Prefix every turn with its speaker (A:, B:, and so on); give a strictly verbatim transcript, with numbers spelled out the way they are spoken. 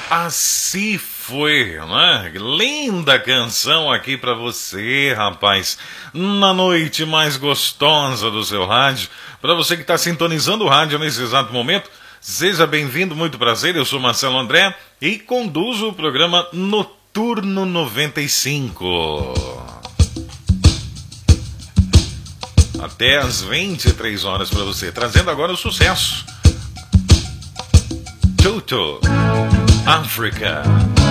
A: Assim foi, né? Linda canção aqui pra você, rapaz. Na noite mais gostosa do seu rádio. Pra você que tá sintonizando o rádio nesse exato momento, seja bem-vindo, muito prazer. Eu sou Marcelo André e conduzo o programa Noturno noventa e cinco. Até às vinte e três horas pra você, trazendo agora o sucesso. Toto, África.